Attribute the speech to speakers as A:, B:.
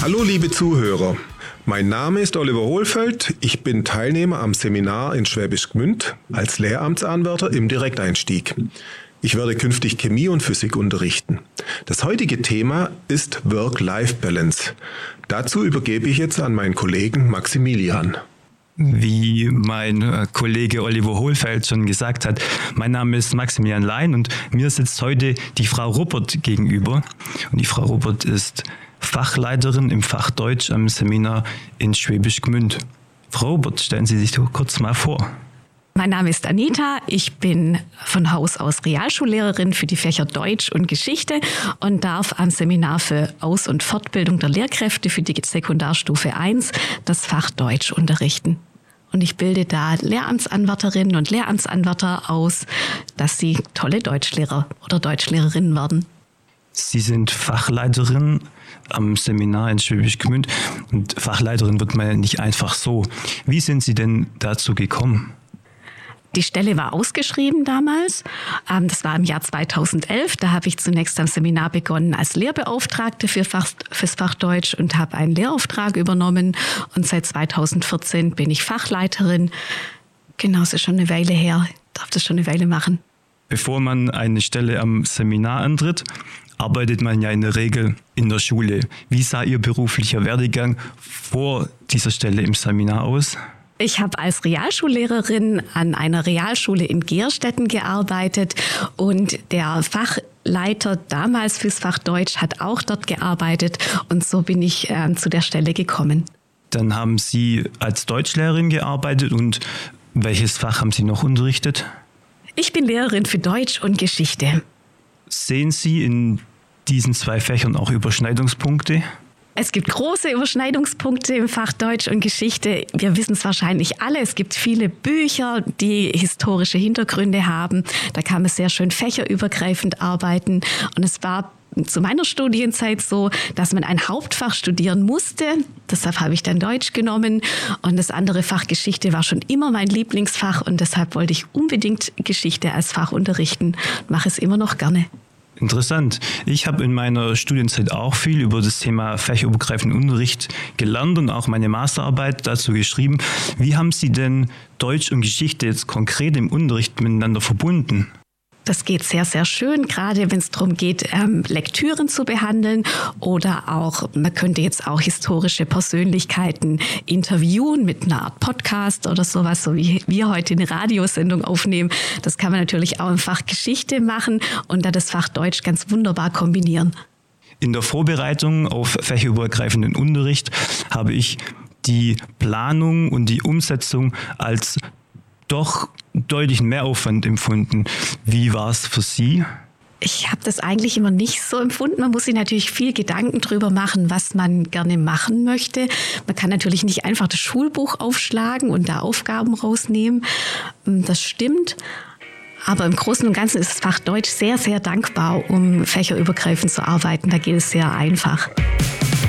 A: Hallo liebe Zuhörer, mein Name ist Oliver Hohlfeld, ich bin Teilnehmer am Seminar in Schwäbisch Gmünd als Lehramtsanwärter im Direkteinstieg. Ich werde künftig Chemie und Physik unterrichten. Das heutige Thema ist Work-Life-Balance. Dazu übergebe ich jetzt an meinen Kollegen Maximilian.
B: Wie mein Kollege Oliver Hohlfeld schon gesagt hat, mein Name ist Maximilian Lein und mir sitzt heute die Frau Ruppert gegenüber. Und die Frau Ruppert ist Fachleiterin im Fach Deutsch am Seminar in Schwäbisch Gmünd. Frau Ruppert, stellen Sie sich doch kurz mal vor.
C: Mein Name ist Anita, ich bin von Haus aus Realschullehrerin für die Fächer Deutsch und Geschichte und darf am Seminar für Aus- und Fortbildung der Lehrkräfte für die Sekundarstufe 1 das Fach Deutsch unterrichten. Und ich bilde da Lehramtsanwärterinnen und Lehramtsanwärter aus, dass sie tolle Deutschlehrer oder Deutschlehrerinnen werden.
B: Sie sind Fachleiterin am Seminar in Schwäbisch Gmünd und Fachleiterin wird man ja nicht einfach so. Wie sind Sie denn dazu gekommen?
C: Die Stelle war ausgeschrieben damals. Das war im Jahr 2011. Da habe ich zunächst am Seminar begonnen als Lehrbeauftragte fürs Fach Deutsch und habe einen Lehrauftrag übernommen. Und seit 2014 bin ich Fachleiterin. Genau, das ist schon eine Weile her. Ich darf das schon eine Weile machen.
B: Bevor man eine Stelle am Seminar antritt, arbeitet man ja in der Regel in der Schule. Wie sah Ihr beruflicher Werdegang vor dieser Stelle im Seminar aus?
C: Ich habe als Realschullehrerin an einer Realschule in Gehrstetten gearbeitet und der Fachleiter damals fürs Fach Deutsch hat auch dort gearbeitet und so bin ich zu der Stelle gekommen.
B: Dann haben Sie als Deutschlehrerin gearbeitet und welches Fach haben Sie noch unterrichtet?
C: Ich bin Lehrerin für Deutsch und Geschichte.
B: Sehen Sie in diesen zwei Fächern auch Überschneidungspunkte?
C: Es gibt große Überschneidungspunkte im Fach Deutsch und Geschichte. Wir wissen es wahrscheinlich alle. Es gibt viele Bücher, die historische Hintergründe haben. Da kann man sehr schön fächerübergreifend arbeiten. Und es war zu meiner Studienzeit so, dass man ein Hauptfach studieren musste. Deshalb habe ich dann Deutsch genommen. Und das andere Fach Geschichte war schon immer mein Lieblingsfach. Und deshalb wollte ich unbedingt Geschichte als Fach unterrichten. Mache es immer noch gerne.
B: Interessant. Ich habe in meiner Studienzeit auch viel über das Thema fächerübergreifenden Unterricht gelernt und auch meine Masterarbeit dazu geschrieben. Wie haben Sie denn Deutsch und Geschichte jetzt konkret im Unterricht miteinander verbunden?
C: Das geht sehr, sehr schön, gerade wenn es darum geht, Lektüren zu behandeln oder auch, man könnte jetzt auch historische Persönlichkeiten interviewen mit einer Art Podcast oder sowas, so wie wir heute eine Radiosendung aufnehmen. Das kann man natürlich auch im Fach Geschichte machen und da das Fach Deutsch ganz wunderbar kombinieren.
B: In der Vorbereitung auf fächerübergreifenden Unterricht habe ich die Planung und die Umsetzung als doch deutlichen Mehraufwand empfunden. Wie war es für Sie?
C: Ich habe das eigentlich immer nicht so empfunden. Man muss sich natürlich viel Gedanken drüber machen, was man gerne machen möchte. Man kann natürlich nicht einfach das Schulbuch aufschlagen und da Aufgaben rausnehmen. Das stimmt. Aber im Großen und Ganzen ist das Fach Deutsch sehr, sehr dankbar, um fächerübergreifend zu arbeiten. Da geht es sehr einfach.